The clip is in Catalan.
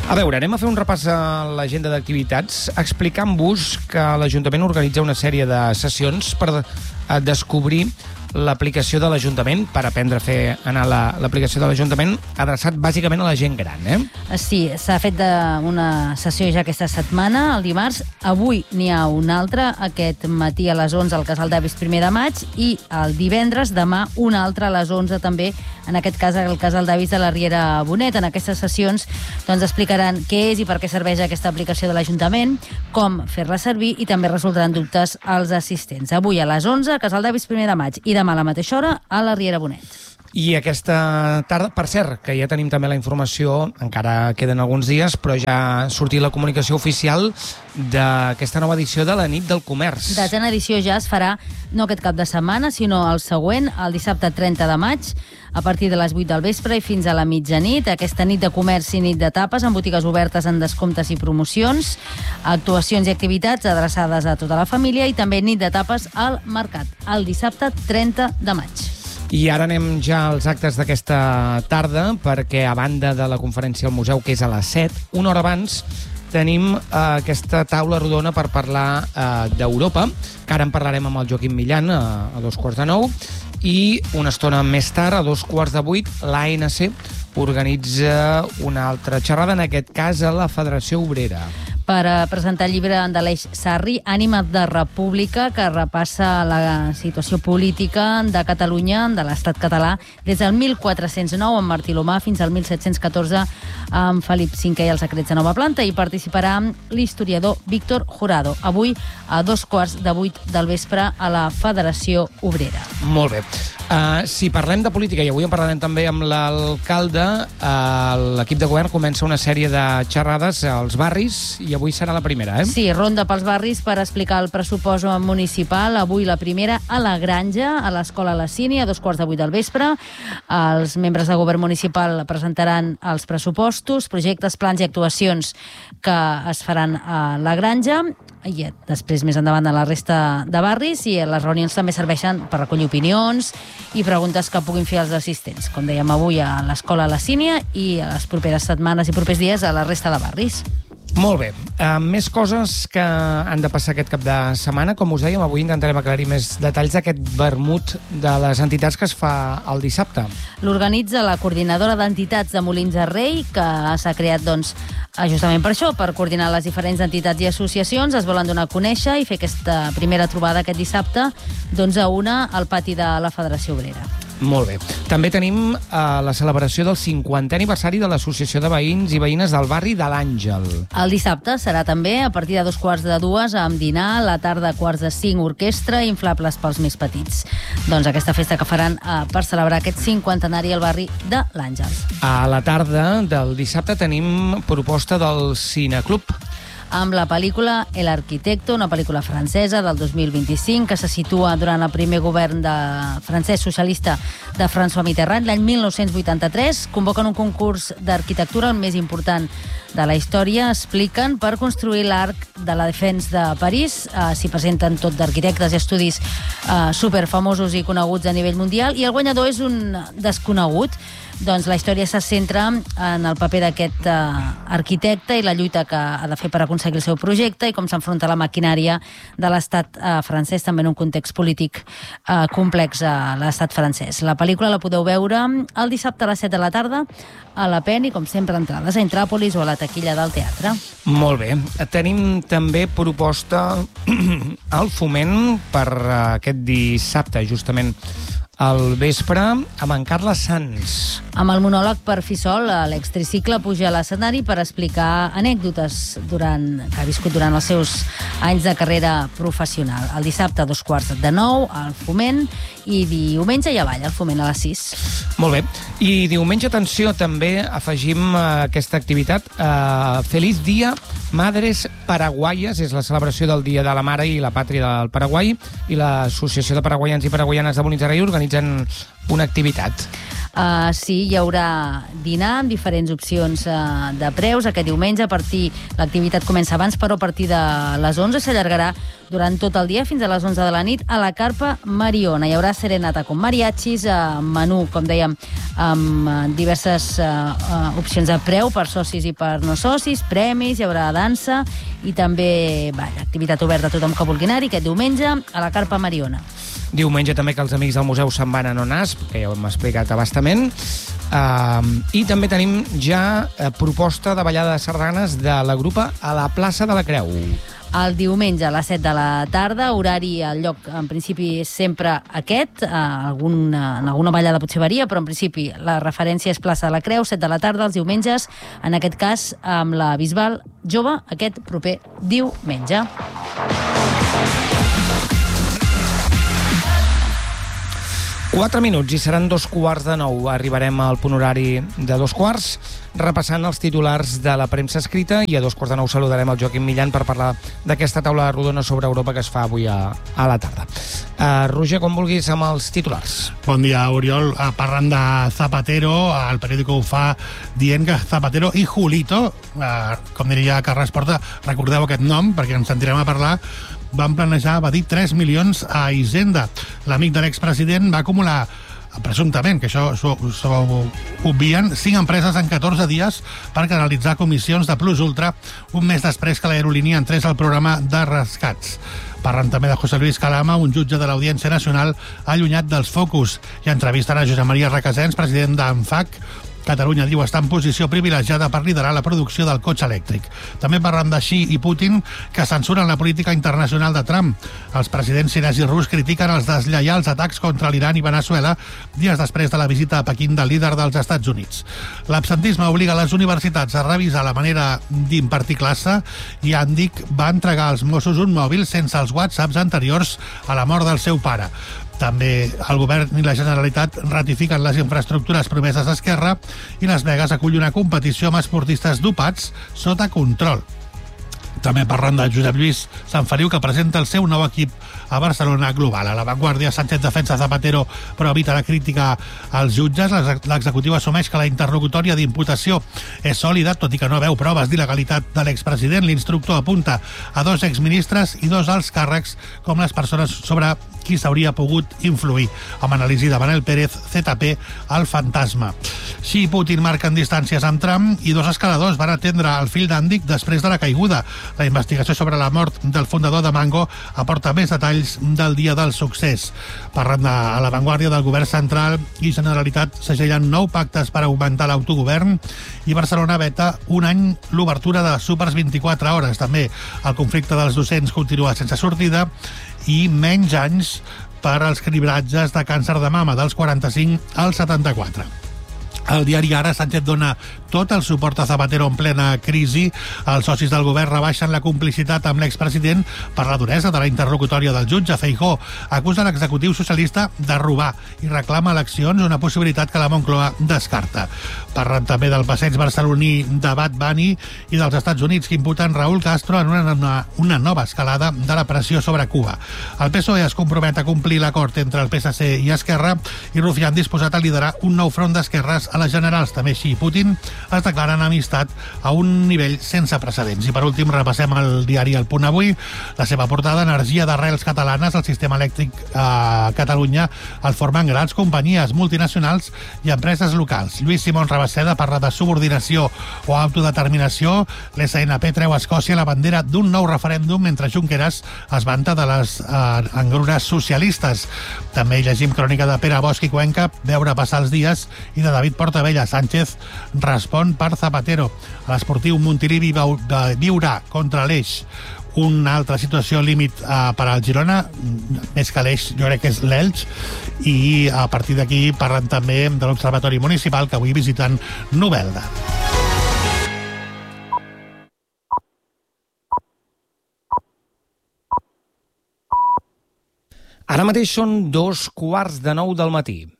A veure, anem a fer un repàs a l'agenda d'activitats, explicant-vos que l'Ajuntament organitza una sèrie de sessions per descobrir l'aplicació de l'Ajuntament, per aprendre a fer anar l'aplicació de l'Ajuntament, adreçat bàsicament a la gent gran, Sí, s'ha fet una sessió ja aquesta setmana, el dimarts. Avui n'hi ha una altra, aquest matí a les 11 al Casal d'Avis 1 de maig, i el divendres, demà, una altra a les 11 també, en aquest cas al Casal d'Avis de la Riera Bonet. En aquestes sessions doncs, explicaran què és i per què serveix aquesta aplicació de l'Ajuntament, com fer-la servir, i també resoldran dubtes als assistents. Avui a les 11, Casal d'Avis 1 de maig, i demà a la mateixa hora a la Riera Bonet. I aquesta tarda, per cert, que ja tenim també la informació, encara queden alguns dies, però ja ha sortit la comunicació oficial d'aquesta nova edició de la Nit del Comerç. La desena edició ja es farà no aquest cap de setmana, sinó el següent, el dissabte 30 de maig, a partir de les 8 del vespre i fins a la mitjanit. Aquesta nit de comerç i nit de tapes, amb botigues obertes en descomptes i promocions, actuacions i activitats adreçades a tota la família, i també nit de tapes al mercat, el dissabte 30 de maig. I ara anem ja als actes d'aquesta tarda, perquè a banda de la conferència al museu, que és a les 7, una hora abans tenim aquesta taula rodona per parlar d'Europa, que ara en parlarem amb el Joaquim Millan a 8:45, i una estona més tard, a 7:15, l'ANC organitza una altra xerrada, en aquest cas a la Federació Obrera. Per presentar el llibre d'Aleix Sarri, Ànima de República, que repassa la situació política de Catalunya, de l'estat català, des del 1409 amb Martí l'Humà fins al 1714 amb Felip V i els secrets de Nova Planta. I participarà l'historiador Víctor Jurado, avui a 7:15 del vespre a la Federació Obrera. Molt bé. Si parlem de política, i avui en parlarem també amb l'alcalde, l'equip de govern comença una sèrie de xerrades als barris, i avui serà la primera, Sí, ronda pels barris per explicar el pressupost municipal. Avui la primera a la Granja, a l'Escola La Cini, a 7:15 del vespre. Els membres de govern municipal presentaran els pressupostos, projectes, plans i actuacions que es faran a la Granja, i després més endavant a la resta de barris, i les reunions també serveixen per recollir opinions i preguntes que puguin fer els assistents, com dèiem avui a l'Escola La Sínia, i a les properes setmanes i propers dies a la resta de barris. Molt bé. Més coses que han de passar aquest cap de setmana. Com us dèiem, avui intentarem aclarir més detalls d'aquest vermut de les entitats que es fa el dissabte. L'organitza la Coordinadora d'Entitats de Molins de Rei, que s'ha creat justament per això, per coordinar les diferents entitats i associacions. Es volen donar a conèixer i fer aquesta primera trobada aquest dissabte a una al pati de la Federació Obrera. Molt bé. També tenim la celebració del 50è aniversari de l'Associació de Veïns i Veïnes del barri de l'Àngel. El dissabte serà també a partir de 2:45 amb dinar, la tarda a 4:45 orquestra i inflables pels més petits. Doncs aquesta festa que faran per celebrar aquest 50ennari al barri de l'Àngel. A la tarda del dissabte tenim proposta del Cineclub, amb la pel·lícula El Arquitecto, una pel·lícula francesa del 2025 que se situa durant el primer govern francès socialista de François Mitterrand, l'any 1983. Convoquen un concurs d'arquitectura, el més important de la història, expliquen, per construir l'Arc de la Défense de París. S'hi presenten tot d'arquitectes i estudis superfamosos i coneguts a nivell mundial, i el guanyador és un desconegut. Doncs la història se centra en el paper d'aquest arquitecte i la lluita que ha de fer per aconseguir el seu projecte, i com s'enfronta a la maquinària de l'estat francès, també en un context polític complex a l'estat francès. La pel·lícula la podeu veure el dissabte a les 7 de la tarda a la PEN, i com sempre entrades a Intràpolis o a la taquilla del teatre. Molt bé. Tenim també proposta al Foment per aquest dissabte, justament al vespre, amb en Carles Sans. Amb el monòleg Per fi sol, l'extricicle puja a l'escenari per explicar anècdotes que ha viscut durant els seus anys de carrera professional. El dissabte a 8:45 al Foment, i diumenge i avall al Foment a les 6. Molt bé. I diumenge, atenció, també afegim aquesta activitat. Feliz Día Madres Paraguayes, és la celebració del Dia de la Mare i la Pàtria del Paraguai, i l'Associació de Paraguaians i Paraguaianes de Molins de Rei organitzen una activitat. Sí, hi haurà dinar amb diferents opcions de preus. Aquest diumenge, l'activitat comença abans, però a partir de les 11 s'allargarà durant tot el dia fins a les 11 de la nit a la Carpa Mariona. Hi haurà serenata con mariachis, menú, com dèiem, amb diverses opcions de preu per socis i per no socis, premis, hi haurà dansa i també activitat oberta a tothom que vulgui anar-hi aquest diumenge a la Carpa Mariona. Diumenge també que els amics del museu se'n van a Nonasp, que ja ho hem explicat a bastament. I també tenim ja proposta de ballada de sardanes de la grupa a la plaça de la Creu. El diumenge a les 7 de la tarda, horari, el lloc en principi és sempre aquest, en alguna ballada potser varia, però en principi la referència és plaça de la Creu, 7 de la tarda, els diumenges, en aquest cas amb la Bisbal Jove, aquest proper diumenge. Quatre minuts i seran 8:45. Arribarem al punt horari de 2:15, repassant els titulars de la premsa escrita, i a 2:15 saludarem el Joaquim Millan per parlar d'aquesta taula rodona sobre Europa que es fa avui a la tarda. Roger, com vulguis, amb els titulars. Bon dia, Oriol. Parlant de Zapatero, el periòdico ho fa dient que Zapatero i Julito, com diria Carles Porta, recordeu aquest nom perquè ens sentirem a parlar, van planejar evadir 3 milions a Hisenda. L'amic de l'expresident va acumular, presumptament, que això s'ho obvien, 5 empreses en 14 dies per canalitzar comissions de Plus Ultra un mes després que l'aerolínia entrés al programa de rescats. Parlen també de José Luis Calama, un jutge de l'Audiència Nacional allunyat dels focus, i entrevisten a Josep Maria Requesens, president d'ANFAC. Catalunya, diu, està en posició privilegiada per liderar la producció del cotxe elèctric. També parlen de Xi i Putin, que censuren la política internacional de Trump. Els presidents xinès i rus critiquen els deslleials atacs contra l'Iran i Venezuela dies després de la visita a Pequín del líder dels Estats Units. L'absentisme obliga les universitats a revisar la manera d'impartir classe, i Andic va entregar als Mossos un mòbil sense els whatsapps anteriors a la mort del seu pare. També el govern i la Generalitat ratifiquen les infraestructures promeses d'Esquerra, i Las Vegas acull una competició amb esportistes dopats sota control. També parlen de Josep Lluís Sanfeliu, que presenta el seu nou equip a Barcelona Global. A La Vanguardia, Sánchez defensa Zapatero però evita la crítica als jutges. L'executiu assumeix que la interlocutòria d'imputació és sòlida, tot i que no veu proves d'il·legalitat de l'expresident. L'instructor apunta a 2 exministres i 2 alts càrrecs com les persones sobre qui s'hauria pogut influir. Amb anàlisi de Manel Pérez, ZP, el fantasma. Xi i Putin marquen distàncies amb Trump, i 2 escaladors van atendre el fill d'Andic després de la caiguda. La investigació sobre la mort del fundador de Mango aporta més detalls del dia del succés. Parlant a La Vanguardia del govern central i Generalitat segellen 9 pactes per augmentar l'autogovern, i Barcelona veta un any l'obertura de Súpers 24 hores. També el conflicte dels docents continua sense sortida, i menys anys per als cribratges de càncer de mama, dels 45 als 74. Al diari Ara, Sánchez dona tot el suport a Zapatero en plena crisi. Els socis del govern rebaixen la complicitat amb l'expresident per la duresa de la interlocutòria del jutge. Feijóo acusa l'executiu socialista de robar i reclama eleccions, una possibilitat que la Moncloa descarta. Parlen també del passeig barceloní de Bad Bunny i dels Estats Units, que imputen Raúl Castro en una nova escalada de la pressió sobre Cuba. El PSOE es compromet a complir l'acord entre el PSC i Esquerra, i Rufián disposat a liderar un nou front d'esquerres a les generals. També Xi i Putin es declaren amistat a un nivell sense precedents. I per últim repassem el diari El Punt Avui, la seva portada: energia d'arrels catalanes, el sistema elèctric a Catalunya el formen grans companyies multinacionals i empreses locals. Lluís Simón Rabaseda parla de subordinació o autodeterminació. L'SNP treu a Escòcia la bandera d'un nou referèndum, mentre Junqueras es vanta de les engrunes socialistes. També llegim crònica de Pere Bosch i Cuenca, veure passar els dies, i de David Portabella. Sánchez respon per Zapatero. A l'Esportiu, Montilivi viurà contra l'Eix una altra situació límit per al Girona, més que l'Eix jo crec que és l'Elx, i a partir d'aquí parlen també de l'Observatori Municipal, que avui visiten Novelda. Ara mateix són 8:15 del matí.